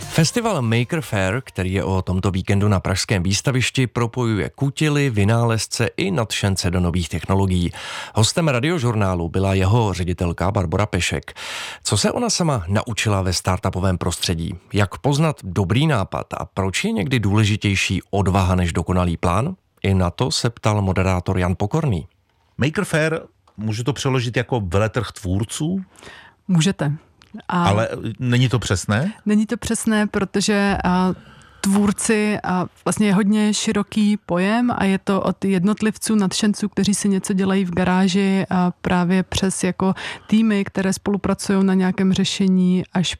Festival Maker Faire, který je o tomto víkendu na pražském výstavišti, propojuje kutily, vynálezce i nadšence do nových technologií. Hostem Radiožurnálu byla jeho ředitelka Barbora Pešek. Co se ona sama naučila ve startupovém prostředí? Jak poznat dobrý nápad a proč je někdy důležitější odvaha než dokonalý plán? I na to se ptal moderátor Jan Pokorný. Maker Faire, můžu to přeložit jako veletrh tvůrců? Můžete. Ale není to přesné? Není to přesné, protože tvůrci vlastně je hodně široký pojem a je to od jednotlivců, nadšenců, kteří si něco dělají v garáži a právě přes jako týmy, které spolupracují na nějakém řešení až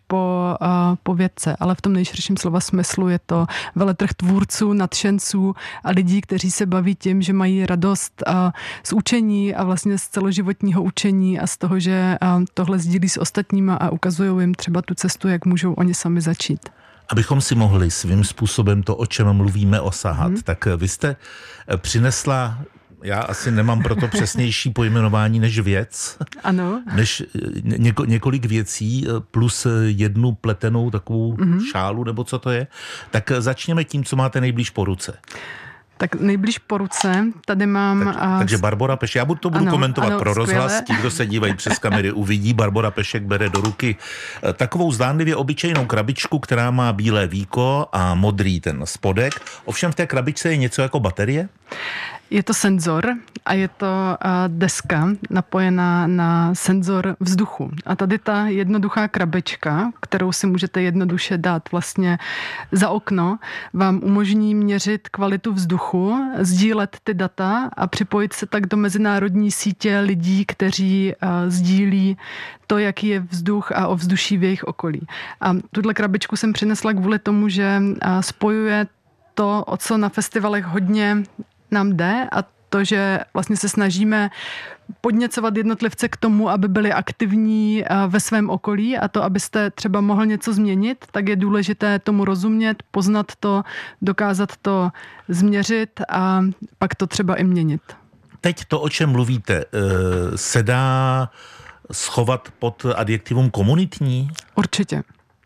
po vědce. Ale v tom nejširším slova smyslu je to veletrh tvůrců, nadšenců a lidí, kteří se baví tím, že mají radost z učení a vlastně z celoživotního učení a z toho, že tohle sdílí s ostatníma a ukazují jim třeba tu cestu, jak můžou oni sami začít. Abychom si mohli svým způsobem to, o čem mluvíme, osahat, tak vy jste přinesla, já asi nemám proto přesnější pojmenování než věc, ano. Než několik věcí plus jednu pletenou takovou šálu, nebo co to je. Tak začněme tím, co máte nejblíž po ruce. Tak nejblíž po ruce, tady mám... Takže Barbora Pešek, já budu komentovat pro rozhlas, ti, kdo se dívají přes kamery, uvidí, Barbora Pešek bere do ruky takovou zdánlivě obyčejnou krabičku, která má bílé víko a modrý ten spodek. Ovšem v té krabičce je něco jako baterie? Je to senzor a je to deska napojená na senzor vzduchu. A tady ta jednoduchá krabička, kterou si můžete jednoduše dát vlastně za okno, vám umožní měřit kvalitu vzduchu, sdílet ty data a připojit se tak do mezinárodní sítě lidí, kteří sdílí to, jaký je vzduch a ovzduší v jejich okolí. A tuhle krabičku jsem přinesla kvůli tomu, že spojuje to, o co na festivalech hodně nám jde, a to, že vlastně se snažíme podněcovat jednotlivce k tomu, aby byli aktivní ve svém okolí, a to, abyste třeba mohl něco změnit, tak je důležité tomu rozumět, poznat to, dokázat to změřit a pak to třeba i měnit. Teď to, o čem mluvíte, se dá schovat pod adjektivum komunitní? Určitě.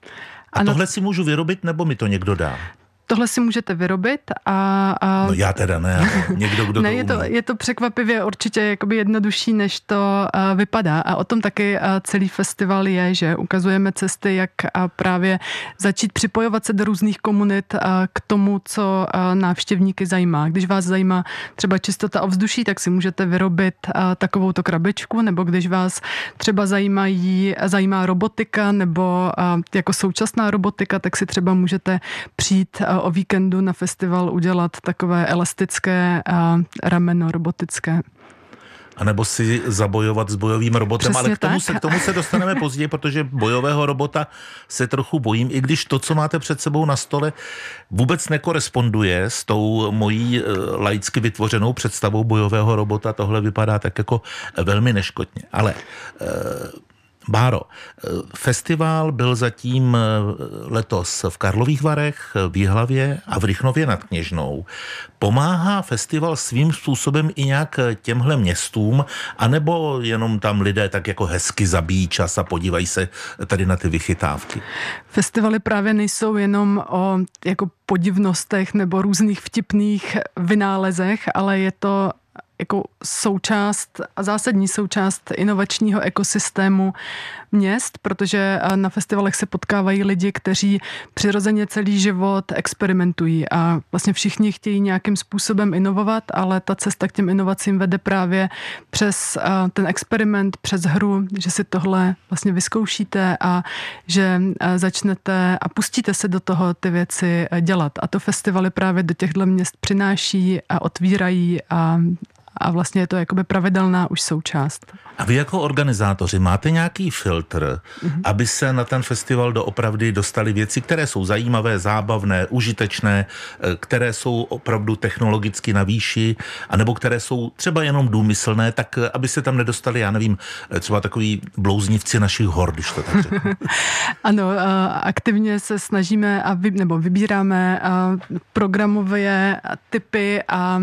A tohle si můžu vyrobit, nebo mi to někdo dá? Tohle si můžete vyrobit a... No já teda ne, někdo, kdo ne, to umí. Je to překvapivě určitě jakoby jednodušší, než to vypadá. A o tom taky celý festival je, že ukazujeme cesty, jak právě začít připojovat se do různých komunit k tomu, co návštěvníky zajímá. Když vás zajímá třeba čistota ovzduší, tak si můžete vyrobit takovouto krabičku, nebo když vás třeba zajímá robotika, nebo jako současná robotika, tak si třeba můžete přijít o víkendu na festival udělat takové elastické rameno robotické. A nebo si zabojovat s bojovým robotem, Přesně ale k tomu se dostaneme později, protože bojového robota se trochu bojím, i když to, co máte před sebou na stole, vůbec nekoresponduje s tou mojí laicky vytvořenou představou bojového robota. Tohle vypadá tak jako velmi neškodně. Ale... Báro, festival byl zatím letos v Karlových Varech, v Jihlavě a v Rychnově nad Kněžnou. Pomáhá festival svým způsobem i nějak těmhle městům, anebo jenom tam lidé tak jako hezky zabíjí čas a podívají se tady na ty vychytávky? Festivaly právě nejsou jenom o jako podivnostech nebo různých vtipných vynálezech, ale je to jako součást a zásadní součást inovačního ekosystému měst, protože na festivalech se potkávají lidi, kteří přirozeně celý život experimentují a vlastně všichni chtějí nějakým způsobem inovovat, ale ta cesta k těm inovacím vede právě přes ten experiment, přes hru, že si tohle vlastně vyzkoušíte a že začnete a pustíte se do toho ty věci dělat. A to festivaly právě do těchto měst přináší a otvírají a vlastně je to jakoby pravidelná už součást. A vy jako organizátoři máte nějaký filtr, aby se na ten festival doopravdy dostaly věci, které jsou zajímavé, zábavné, užitečné, které jsou opravdu technologicky na výši, anebo které jsou třeba jenom důmyslné, tak aby se tam nedostali, já nevím, třeba takový blouznivci našich hor, když to tak řeknu. Ano, aktivně se snažíme nebo vybíráme programové typy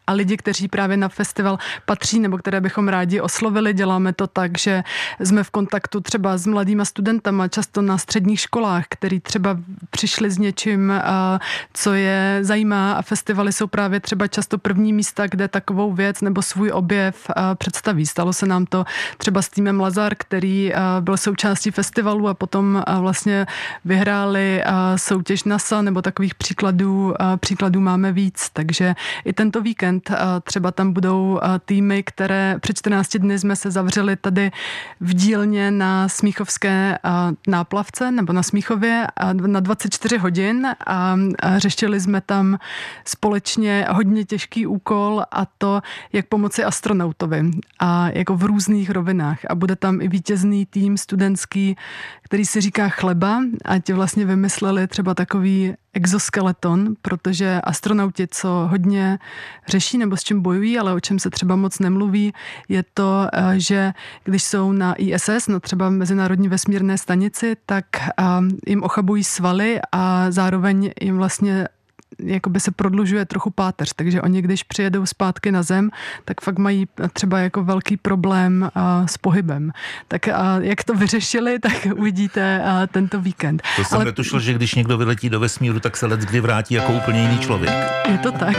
a lidi, kteří právě na festival patří nebo které bychom rádi oslovili. Děláme to tak, že jsme v kontaktu třeba s mladýma studentama, často na středních školách, který třeba přišli s něčím, co je zajímá, a festivaly jsou právě třeba často první místa, kde takovou věc nebo svůj objev představí. Stalo se nám to třeba s týmem Lazar, který byl součástí festivalu a potom vlastně vyhráli soutěž NASA, nebo takových příkladů máme víc. Takže i tento víkend třeba tam budou týmy, které před 14 dny jsme se zavřeli tady v dílně na Smíchovské náplavce nebo na Smíchově na 24 hodin a řešili jsme tam společně hodně těžký úkol, a to, jak pomoci astronautovi a jako v různých rovinách. A bude tam i vítězný tým studentský, který si říká Chleba, a ti vlastně vymysleli třeba takový exoskeleton, protože astronauti, co hodně řeší nebo s čím bojují, ale o čem se třeba moc nemluví, je to, že když jsou na ISS, na třeba Mezinárodní vesmírné stanici, tak jim ochabují svaly a zároveň jim vlastně jakoby se prodlužuje trochu páteř, takže oni, když přijedou zpátky na Zem, tak fakt mají třeba jako velký problém s pohybem. Tak jak to vyřešili, tak uvidíte tento víkend. To jsem netušil, že když někdo vyletí do vesmíru, tak se leckdy vrátí jako úplně jiný člověk. Je to tak.